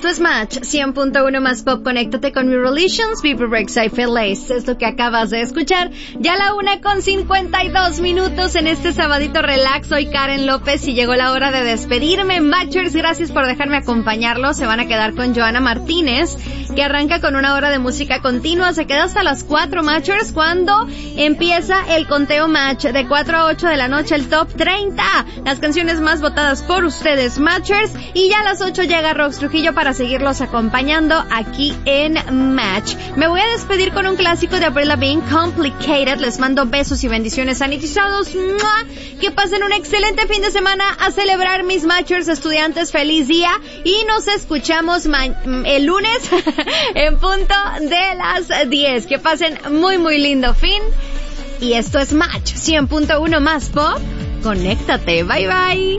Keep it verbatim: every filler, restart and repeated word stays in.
Esto es Match cien punto uno más pop. Conéctate con Mi Relations, People Breaks, I Feel Lace. Es lo que acabas de escuchar. Ya la una con cincuenta y dos minutos en este sabadito relax. Soy Karen López y llegó la hora de despedirme. Matchers, gracias por dejarme acompañarlos. Se van a quedar con Joana Martínez, que arranca con una hora de música continua. Se queda hasta las cuatro, Matchers, cuando empieza el conteo Match. De cuatro a ocho de la noche, el top treinta. Las canciones más votadas por ustedes, Matchers. Y ya a las ocho llega Rox Trujillo para seguirlos acompañando aquí en Match. Me voy a despedir con un clásico de Avril Lavigne, Complicated. Les mando besos y bendiciones sanitizados. ¡Mua! Que pasen un excelente fin de semana a celebrar, mis Matchers estudiantes. Feliz día y nos escuchamos el lunes en punto de las diez. Que pasen muy muy lindo fin. Y esto es Match cien punto uno más pop. Conéctate. Bye bye.